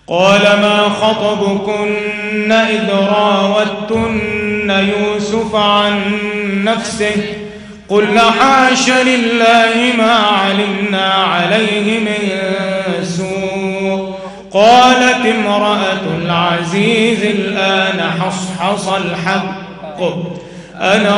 قال ما خطبكن إذ راوتن يوسف عن نفسه قلن حاش لله ما علمنا عليه من سوء قالت امرأة العزيز الآن حصحص الحق أنا